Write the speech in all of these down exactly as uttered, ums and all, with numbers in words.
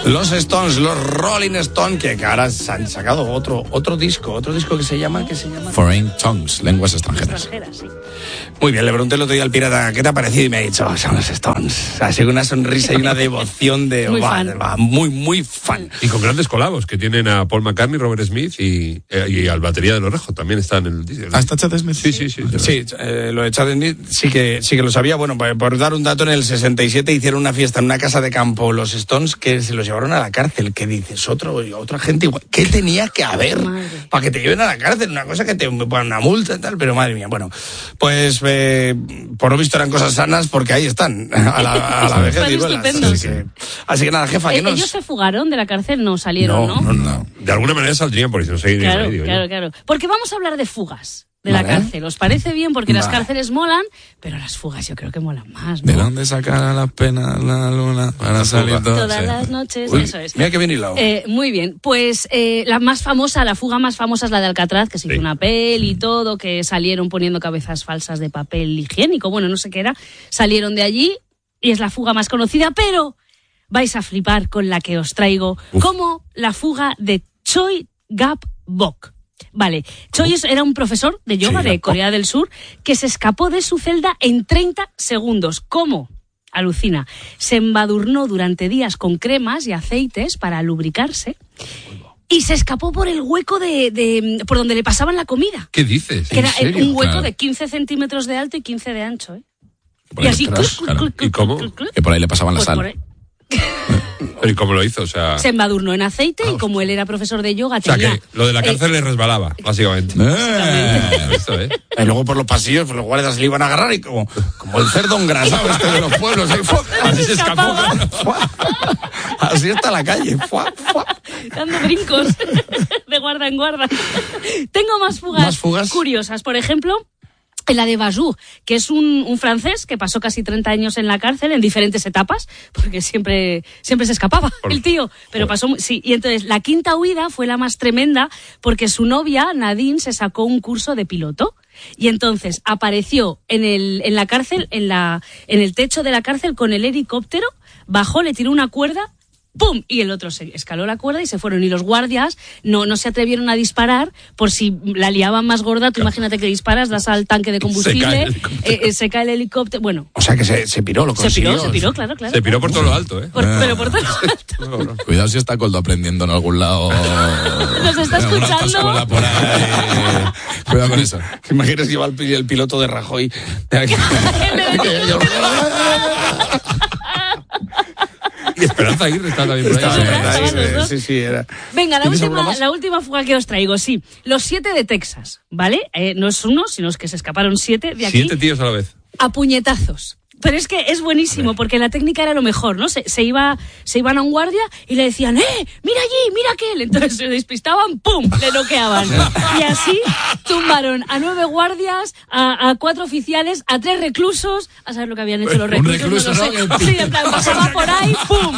Los Stones, los Rolling Stones, que ahora se han sacado otro otro disco, otro disco que se llama, ¿qué se llama? Foreign Tongues, lenguas extranjeras. Extranjeras, sí. Muy bien, le pregunté el otro día al pirata, ¿qué te ha parecido? Y me ha dicho, son los Stones. Así que una sonrisa y una devoción de... Muy va, fan. va, muy, muy fan. Y con grandes colabos, que tienen a Paul McCartney, Robert Smith y, eh, y al batería de los Rejos, también están en el disco. ¿Ah, está Chad Smith? Sí, sí, sí. Sí, eh, lo de Chad Smith sí que, sí que lo sabía. Bueno, por, por dar un dato, en el sesenta y siete hicieron una fiesta en una casa de campo los Stones que se los llevaron a la cárcel. ¿Qué dices? Otro, otra gente igual. ¿Qué tenía que haber Madre. para que te lleven a la cárcel? Una cosa que te pongan una multa y tal, pero madre mía. Bueno, pues eh, por lo visto eran cosas sanas porque ahí están, a la, a la vejez Están y vuelas. estupendos. Así que, así que nada, jefa, que Eh, nos... Ellos se fugaron de la cárcel, no salieron, ¿no? No, no, De alguna manera saldrían, porque si no seguirían Claro, ahí, digo yo. claro, claro. Porque vamos a hablar de fugas de Vale. la cárcel. ¿Os parece bien? Porque las Vale. cárceles molan, pero las fugas yo creo que molan más, ¿De ¿no? dónde sacar las penas la luna para salir todo? Todas Sí. las noches, Uy, eso es. mira que bien hilado. Eh, muy bien, pues eh, la más famosa, la fuga más famosa es la de Alcatraz, que se hizo Sí. una peli y todo, que salieron poniendo cabezas falsas de papel higiénico, bueno, no sé qué era, salieron de allí y es la fuga más conocida, pero vais a flipar con la que os traigo, Uf. como la fuga de Choi Gap Bok. Vale, Choi es- era un profesor de yoga Choi de Gap-bok. Corea del Sur que se escapó de su celda en treinta segundos. ¿Cómo? Alucina. Se embadurnó durante días con cremas y aceites para lubricarse y se escapó por el hueco de, de por donde le pasaban la comida. ¿Qué dices? Que era serio? un hueco Claro. de quince centímetros de alto y quince de ancho, ¿eh? Por Y ahí así... detrás, cluc, claro. cluc, cluc, ¿Y cómo? cluc, cluc. Que por ahí le pasaban la Pues sal. por ahí. ¿Y cómo lo hizo? O sea, Se embadurnó en aceite y como él era profesor de yoga o sea tenía... que lo de la eh, cárcel le resbalaba, básicamente. ¡Eh! Esto, ¿eh? Y luego por los pasillos, pues los guardias le iban a agarrar y como, como el cerdo engrasado este de los pueblos. Ahí, ¡fua! Así se escapó. escapaba. ¡Fua! Así está la calle. ¡Fua! ¡Fua! dando brincos de guarda en guarda. Tengo más fugas, ¿Más fugas? curiosas. Por ejemplo, la de Bajou, que es un, un francés que pasó casi treinta años en la cárcel en diferentes etapas, porque siempre, siempre se escapaba Por- el tío. Pero pasó, mu- sí. Y entonces la quinta huida fue la más tremenda porque su novia, Nadine, se sacó un curso de piloto. Y entonces apareció en, el, en la cárcel, en, la, en el techo de la cárcel con el helicóptero, bajó, le tiró una cuerda, ¡pum! Y el otro se escaló la cuerda y se fueron. Y los guardias no, no se atrevieron a disparar por si la liaban más gorda. Tú imagínate que disparas, das al tanque de combustible, Se cae el helicóptero. eh, eh, se cae el helicóptero. Bueno, O sea que se, se piró, lo se consiguió. piró, se piró, claro, claro. Se piró por todo lo alto, ¿eh? Por- Ah. pero por todo lo alto. Cuidado si está Coldo aprendiendo en algún lado. Nos está en alguna escuchando. autoescuela por ahí. Cuidado con eso. ¿Te imaginas que iba el, pi- el piloto de Rajoy? Y Esperanza Aguirre está también por ahí. Estaba- Estaban ahí, los dos. sí, sí, era. Venga, la ¿Tienes alguna última, más? la última fuga que os traigo, sí. Los siete de Texas, ¿vale? Eh, no es uno, sino es que se escaparon siete de aquí Siete tíos a la vez. a puñetazos. Pero es que es buenísimo, porque la técnica era lo mejor, ¿no? Se, se, iba, se iban a un guardia y le decían, ¡eh! ¡Mira allí! ¡Mira aquel! Entonces se despistaban, ¡pum! Le noqueaban. Y así tumbaron a nueve guardias, a, a cuatro oficiales, a tres reclusos. A saber lo que habían hecho los Un reclusos. recluso, no, ¿no? lo sé. Sí, en plan, pasaba por ahí, ¡pum!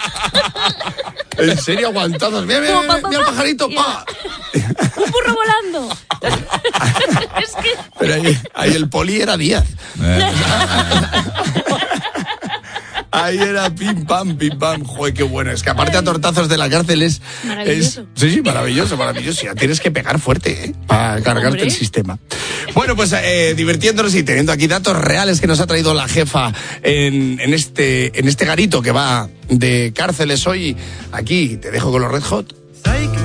En serio, aguantados. Mira, mira, Pa, mira, pa, pa, mira el pa. pajarito, pa. ¡Un burro volando! Es que... Pero ahí, ahí el poli era Díaz. Eh, Ahí era pim pam, pim pam. Joder, qué bueno. Es que aparte a tortazos de la cárcel es... Maravilloso. es- sí, sí, maravilloso, maravilloso. Ya tienes que pegar fuerte, ¿eh? Para cargarte Hombre. el sistema. Bueno, pues eh, divirtiéndonos y teniendo aquí datos reales que nos ha traído la jefa en, en, este, en este garito que va de cárceles hoy. Aquí te dejo con los Red Hot.